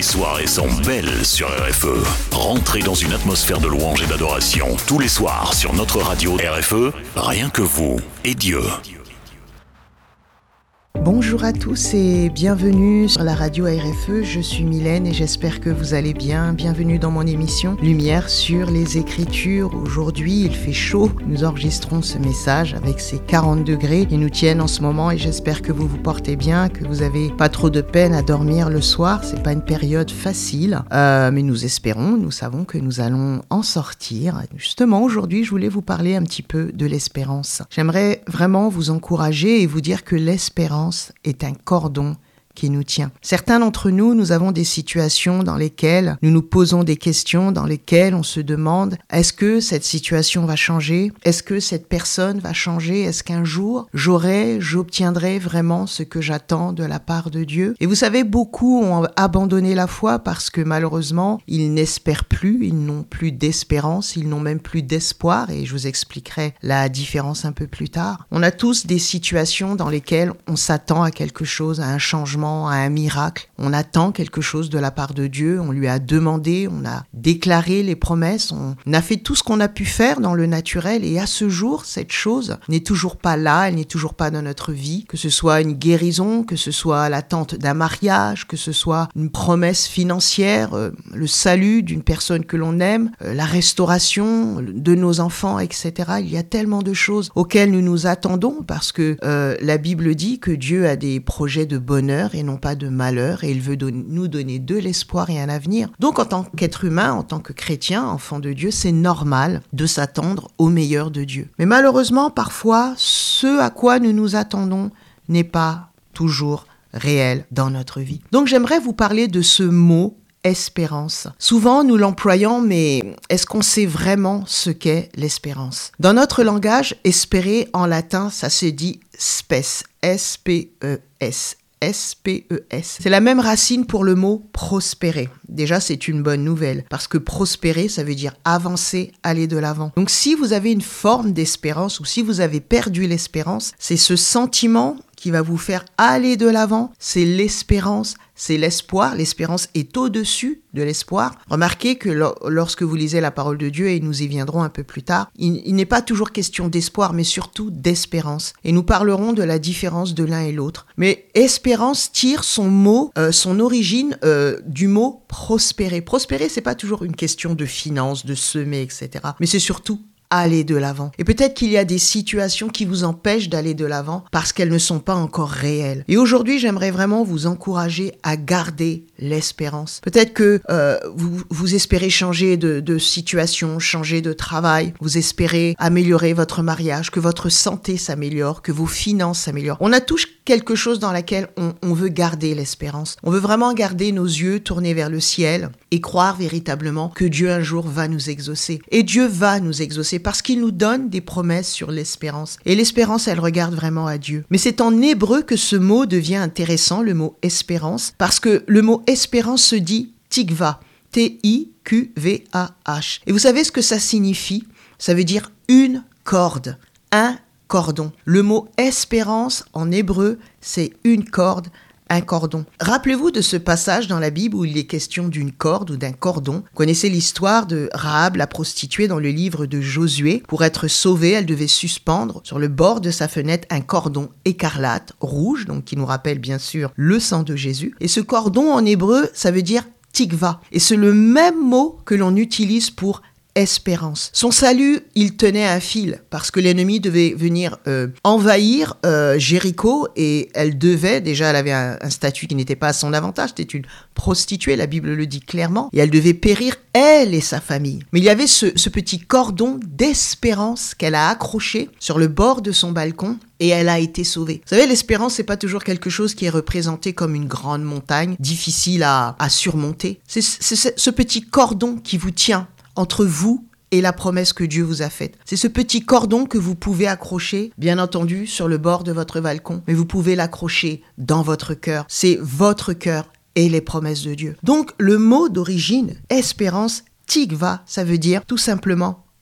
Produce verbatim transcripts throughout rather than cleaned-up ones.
soirées sont belles sur R F E. Rentrez dans une atmosphère de louange et d'adoration tous les soirs sur notre radio R F E, rien que vous et Dieu. Bonjour à tous et bienvenue sur la radio R F E, je suis Mylène et j'espère que vous allez bien. Bienvenue dans mon émission Lumière sur les Écritures. Aujourd'hui il fait chaud, nous enregistrons ce message avec ses quarante degrés qui nous tiennent en ce moment et j'espère que vous vous portez bien, que vous avez pas trop de peine à dormir le soir. C'est pas une période facile, euh, mais nous espérons, nous savons que nous allons en sortir. Justement aujourd'hui je voulais vous parler un petit peu de l'espérance. J'aimerais vraiment vous encourager et vous dire que l'espérance est un cordon qui nous tient. Certains d'entre nous, nous avons des situations dans lesquelles nous nous posons des questions, dans lesquelles on se demande est-ce que cette situation va changer? Est-ce que cette personne va changer? Est-ce qu'un jour, j'aurai, j'obtiendrai vraiment ce que j'attends de la part de Dieu? Et vous savez, beaucoup ont abandonné la foi parce que malheureusement, ils n'espèrent plus, ils n'ont plus d'espérance, ils n'ont même plus d'espoir et je vous expliquerai la différence un peu plus tard. On a tous des situations dans lesquelles on s'attend à quelque chose, à un changement, à un miracle. On attend quelque chose de la part de Dieu, on lui a demandé, on a déclaré les promesses, on a fait tout ce qu'on a pu faire dans le naturel et à ce jour, cette chose n'est toujours pas là, elle n'est toujours pas dans notre vie, que ce soit une guérison, que ce soit l'attente d'un mariage, que ce soit une promesse financière, euh, le salut d'une personne que l'on aime, euh, la restauration de nos enfants, et cetera. Il y a tellement de choses auxquelles nous nous attendons parce que euh, la Bible dit que Dieu a des projets de bonheur et non pas de malheur, et il veut don- nous donner de l'espoir et un avenir. Donc en tant qu'être humain, en tant que chrétien, enfant de Dieu, c'est normal de s'attendre au meilleur de Dieu. Mais malheureusement, parfois, ce à quoi nous nous attendons n'est pas toujours réel dans notre vie. Donc j'aimerais vous parler de ce mot espérance. Souvent, nous l'employons, mais est-ce qu'on sait vraiment ce qu'est l'espérance? Dans notre langage, espérer en latin, ça se dit spes, S P E S. S P E S. C'est la même racine pour le mot prospérer. Déjà, c'est une bonne nouvelle parce que prospérer, ça veut dire avancer, aller de l'avant. Donc, si vous avez une forme d'espérance ou si vous avez perdu l'espérance, c'est ce sentiment qui va vous faire aller de l'avant, c'est l'espérance, c'est l'espoir. L'espérance est au-dessus de l'espoir. Remarquez que lo- lorsque vous lisez la parole de Dieu, et nous y viendrons un peu plus tard, il, il n'est pas toujours question d'espoir, mais surtout d'espérance. Et nous parlerons de la différence de l'un et l'autre. Mais espérance tire son mot, euh, son origine euh, du mot prospérer. Prospérer, c'est pas toujours une question de finances, de semer, et cetera. Mais c'est surtout aller de l'avant. Et peut-être qu'il y a des situations qui vous empêchent d'aller de l'avant parce qu'elles ne sont pas encore réelles. Et aujourd'hui, j'aimerais vraiment vous encourager à garder l'espérance. Peut-être que euh, vous, vous espérez changer de, de situation, changer de travail, vous espérez améliorer votre mariage, que votre santé s'améliore, que vos finances s'améliorent. On a tous quelque chose dans laquelle on, on veut garder l'espérance. On veut vraiment garder nos yeux tournés vers le ciel et croire véritablement que Dieu un jour va nous exaucer. Et Dieu va nous exaucer parce qu'il nous donne des promesses sur l'espérance. Et l'espérance, elle regarde vraiment à Dieu. Mais c'est en hébreu que ce mot devient intéressant, le mot espérance, parce que le mot espérance se dit tikva, T I Q V A H. Et vous savez ce que ça signifie? Ça veut dire une corde, un cordon. Le mot espérance en hébreu, c'est une corde, un cordon. Rappelez-vous de ce passage dans la Bible où il est question d'une corde ou d'un cordon. Vous connaissez l'histoire de Rahab, la prostituée, dans le livre de Josué. Pour être sauvée, elle devait suspendre sur le bord de sa fenêtre un cordon écarlate, rouge, donc qui nous rappelle bien sûr le sang de Jésus. Et ce cordon en hébreu, ça veut dire tikva. Et c'est le même mot que l'on utilise pour espérance. Son salut, il tenait un fil parce que l'ennemi devait venir euh, envahir euh, Jéricho et elle devait, déjà elle avait un, un statut qui n'était pas à son avantage, c'était une prostituée, la Bible le dit clairement, et elle devait périr, elle et sa famille. Mais il y avait ce, ce petit cordon d'espérance qu'elle a accroché sur le bord de son balcon et elle a été sauvée. Vous savez, l'espérance, c'est pas toujours quelque chose qui est représenté comme une grande montagne, difficile à, à surmonter. C'est, c'est, c'est ce petit cordon qui vous tient entre vous et la promesse que Dieu vous a faite. C'est ce petit cordon que vous pouvez accrocher, bien entendu, sur le bord de votre balcon, mais vous pouvez l'accrocher dans votre cœur. C'est votre cœur et les promesses de Dieu. Donc, le mot d'origine, espérance, tikva, ça veut dire tout simplement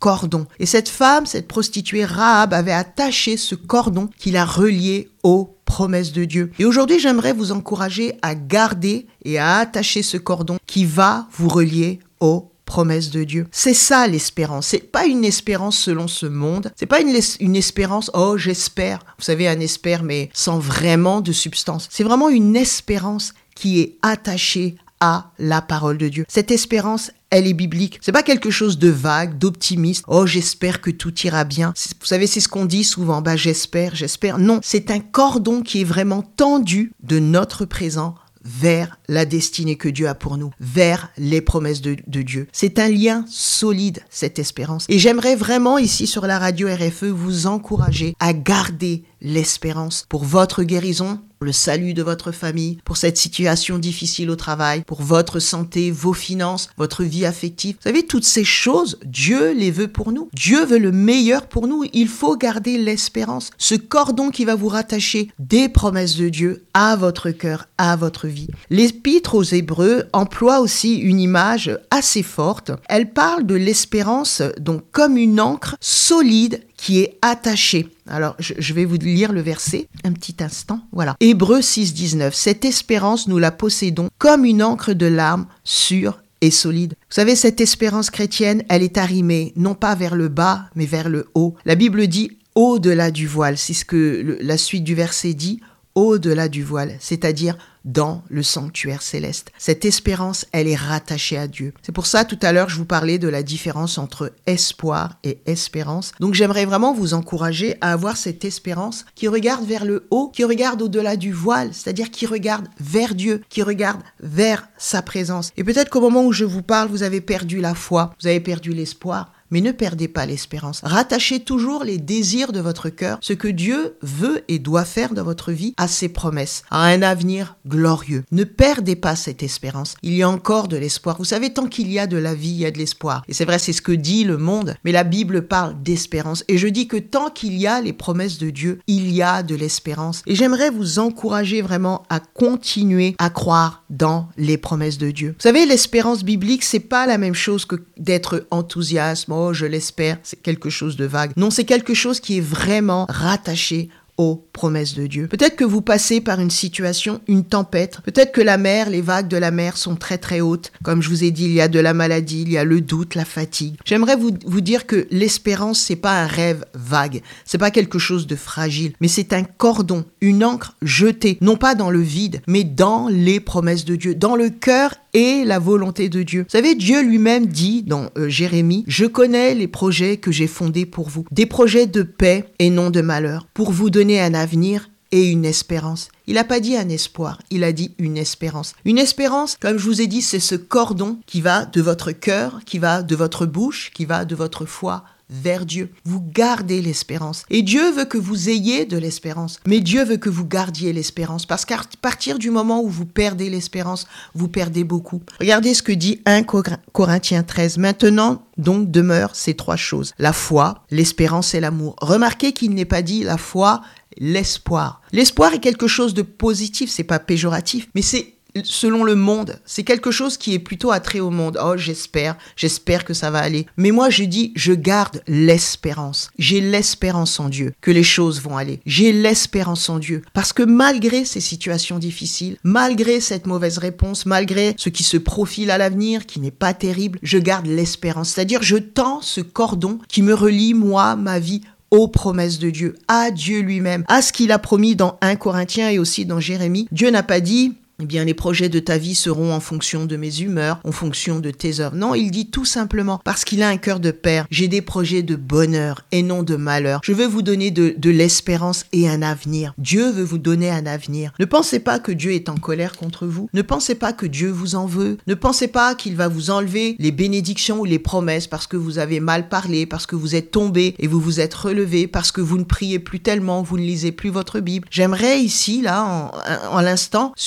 cordon. Et cette femme, cette prostituée Rahab, avait attaché ce cordon qui la reliait aux promesses de Dieu. Et aujourd'hui, j'aimerais vous encourager à garder et à attacher ce cordon qui va vous relier aux promesses de Dieu. C'est ça l'espérance. C'est pas une espérance selon ce monde. C'est pas une, une espérance, oh j'espère. Vous savez, un espère mais sans vraiment de substance. C'est vraiment une espérance qui est attachée à la parole de Dieu. Cette espérance, elle est biblique. C'est pas quelque chose de vague, d'optimiste. Oh, j'espère que tout ira bien. C'est, vous savez, c'est ce qu'on dit souvent. Bah, j'espère, j'espère. Non, c'est un cordon qui est vraiment tendu de notre présent vers la destinée que Dieu a pour nous, vers les promesses de, de Dieu. C'est un lien solide, cette espérance. Et j'aimerais vraiment, ici sur la radio R F E, vous encourager à garder l'espérance pour votre guérison, le salut de votre famille, pour cette situation difficile au travail, pour votre santé, vos finances, votre vie affective. Vous savez, toutes ces choses, Dieu les veut pour nous. Dieu veut le meilleur pour nous. Il faut garder l'espérance. Ce cordon qui va vous rattacher des promesses de Dieu à votre cœur, à votre vie. L'Épître aux Hébreux emploie aussi une image assez forte. Elle parle de l'espérance donc comme une ancre solide qui est attachée. Alors, je, je vais vous lire le verset, un petit instant, voilà. Hébreux six, dix-neuf. Cette espérance, nous la possédons comme une ancre de larmes sûre et solide. Vous savez, cette espérance chrétienne, elle est arrimée, non pas vers le bas, mais vers le haut. La Bible dit au-delà du voile. C'est ce que le, la suite du verset dit, au-delà du voile, c'est-à-dire dans le sanctuaire céleste. Cette espérance, elle est rattachée à Dieu. C'est pour ça, tout à l'heure, je vous parlais de la différence entre espoir et espérance. Donc, j'aimerais vraiment vous encourager à avoir cette espérance qui regarde vers le haut, qui regarde au-delà du voile, c'est-à-dire qui regarde vers Dieu, qui regarde vers sa présence. Et peut-être qu'au moment où je vous parle, vous avez perdu la foi, vous avez perdu l'espoir. Mais ne perdez pas l'espérance. Rattachez toujours les désirs de votre cœur, ce que Dieu veut et doit faire dans votre vie, à ses promesses, à un avenir glorieux. Ne perdez pas cette espérance. Il y a encore de l'espoir. Vous savez, tant qu'il y a de la vie, il y a de l'espoir. Et c'est vrai, c'est ce que dit le monde, mais la Bible parle d'espérance. Et je dis que tant qu'il y a les promesses de Dieu, il y a de l'espérance. Et j'aimerais vous encourager vraiment à continuer à croire dans les promesses de Dieu. Vous savez, l'espérance biblique, c'est pas la même chose que d'être enthousiaste. Oh, je l'espère, c'est quelque chose de vague. Non, c'est quelque chose qui est vraiment rattaché aux promesses de Dieu. Peut-être que vous passez par une situation, une tempête. Peut-être que la mer, les vagues de la mer sont très très hautes. Comme je vous ai dit, il y a de la maladie, il y a le doute, la fatigue. J'aimerais vous, vous dire que l'espérance, c'est pas un rêve vague. C'est pas quelque chose de fragile. Mais c'est un cordon, une ancre jetée, non pas dans le vide, mais dans les promesses de Dieu, dans le cœur et la volonté de Dieu. Vous savez, Dieu lui-même dit dans euh, Jérémie, « Je connais les projets que j'ai fondés pour vous, des projets de paix et non de malheur, pour vous donner un avenir et une espérance. » Il n'a pas dit un espoir, il a dit une espérance. Une espérance, comme je vous ai dit, c'est ce cordon qui va de votre cœur, qui va de votre bouche, qui va de votre foi vers Dieu. Vous gardez l'espérance. Et Dieu veut que vous ayez de l'espérance. Mais Dieu veut que vous gardiez l'espérance. Parce qu'à partir du moment où vous perdez l'espérance, vous perdez beaucoup. Regardez ce que dit premier Corinthiens treize. Maintenant, donc, demeurent ces trois choses. La foi, l'espérance et l'amour. Remarquez qu'il n'est pas dit la foi, l'espoir. L'espoir est quelque chose de positif, c'est pas péjoratif, mais c'est selon le monde, c'est quelque chose qui est plutôt attrait au monde. Oh, j'espère, j'espère que ça va aller. Mais moi, je dis, je garde l'espérance. J'ai l'espérance en Dieu que les choses vont aller. J'ai l'espérance en Dieu. Parce que malgré ces situations difficiles, malgré cette mauvaise réponse, malgré ce qui se profile à l'avenir, qui n'est pas terrible, je garde l'espérance. C'est-à-dire, je tends ce cordon qui me relie, moi, ma vie, aux promesses de Dieu, à Dieu lui-même, à ce qu'il a promis dans premier Corinthiens et aussi dans Jérémie. Dieu n'a pas dit, eh bien, les projets de ta vie seront en fonction de mes humeurs, en fonction de tes œuvres. Non, il dit tout simplement, parce qu'il a un cœur de père, j'ai des projets de bonheur et non de malheur. Je veux vous donner de, de l'espérance et un avenir. Dieu veut vous donner un avenir. Ne pensez pas que Dieu est en colère contre vous. Ne pensez pas que Dieu vous en veut. Ne pensez pas qu'il va vous enlever les bénédictions ou les promesses parce que vous avez mal parlé, parce que vous êtes tombé et vous vous êtes relevé, parce que vous ne priez plus tellement, vous ne lisez plus votre Bible. J'aimerais ici, là, en, en l'instant, sur la radio,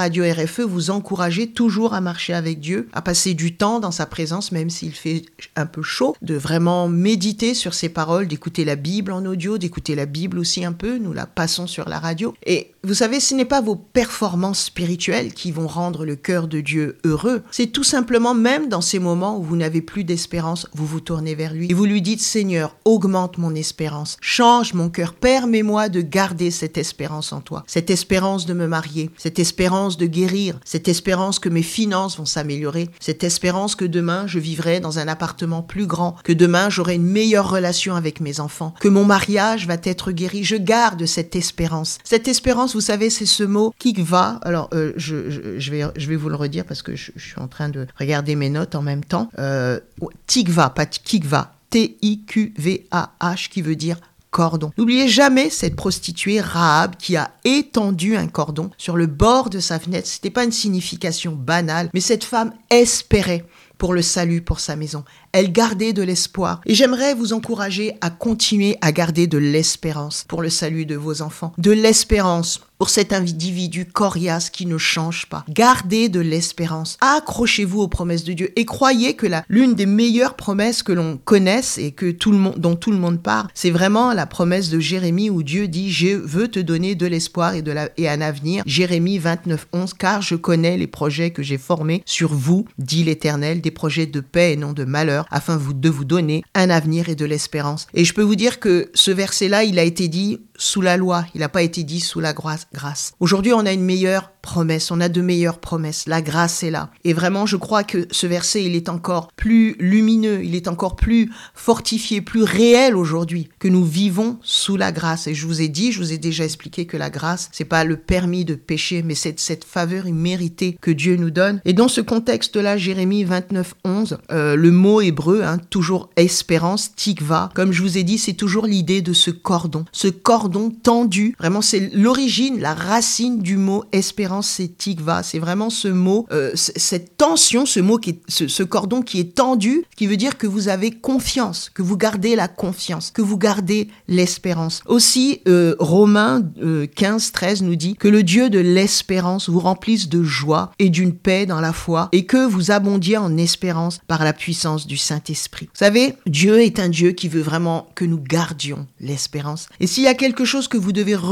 Radio R F E, vous encouragez toujours à marcher avec Dieu, à passer du temps dans sa présence, même s'il fait un peu chaud, de vraiment méditer sur ses paroles, d'écouter la Bible en audio, d'écouter la Bible aussi un peu, nous la passons sur la radio. Et vous savez, ce n'est pas vos performances spirituelles qui vont rendre le cœur de Dieu heureux, c'est tout simplement, même dans ces moments où vous n'avez plus d'espérance, vous vous tournez vers lui et vous lui dites: Seigneur, augmente mon espérance, change mon cœur, permets-moi de garder cette espérance en toi, cette espérance de me marier, cette espérance de guérir, cette espérance que mes finances vont s'améliorer, cette espérance que demain je vivrai dans un appartement plus grand, que demain j'aurai une meilleure relation avec mes enfants, que mon mariage va être guéri. Je garde cette espérance. Cette espérance, vous savez, c'est ce mot kikva. Alors, euh, je, je, je, vais, je vais vous le redire parce que je, je suis en train de regarder mes notes en même temps. Euh, tikva, pas kikva, T I Q V A H, qui veut dire cordon. N'oubliez jamais cette prostituée Rahab qui a étendu un cordon sur le bord de sa fenêtre. C'était pas une signification banale, mais cette femme espérait pour le salut, pour sa maison. Elle gardait de l'espoir. Et j'aimerais vous encourager à continuer à garder de l'espérance pour le salut de vos enfants. De l'espérance pour cet individu coriace qui ne change pas. Gardez de l'espérance. Accrochez-vous aux promesses de Dieu et croyez que la, l'une des meilleures promesses que l'on connaisse et que tout le monde, dont tout le monde parle, c'est vraiment la promesse de Jérémie où Dieu dit: je veux te donner de l'espoir et, de la, et un avenir. Jérémie vingt-neuf onze, car je connais les projets que j'ai formés sur vous, dit l'Éternel, des projets de paix et non de malheur, afin vous, de vous donner un avenir et de l'espérance. Et je peux vous dire que ce verset-là, il a été dit sous la loi, il n'a pas été dit sous la grâce. grâce. Aujourd'hui, on a une meilleure promesse, on a de meilleures promesses. La grâce est là. Et vraiment, je crois que ce verset, il est encore plus lumineux, il est encore plus fortifié, plus réel aujourd'hui, que nous vivons sous la grâce. Et je vous ai dit, je vous ai déjà expliqué que la grâce, c'est pas le permis de pécher, mais c'est cette faveur imméritée que Dieu nous donne. Et dans ce contexte-là, Jérémie vingt-neuf onze, euh, le mot hébreu, hein, toujours espérance, tikva, comme je vous ai dit, c'est toujours l'idée de ce cordon, ce cordon tendu. Vraiment, c'est l'origine, la racine du mot espérance, c'est tikva. C'est vraiment ce mot, euh, c- cette tension, ce mot qui est, ce, ce cordon qui est tendu, qui veut dire que vous avez confiance, que vous gardez la confiance, que vous gardez l'espérance. Aussi, euh, Romains euh, quinze treize nous dit que le Dieu de l'espérance vous remplisse de joie et d'une paix dans la foi et que vous abondiez en espérance par la puissance du Saint-Esprit. Vous savez, Dieu est un Dieu qui veut vraiment que nous gardions l'espérance. Et s'il y a quelque chose que vous devez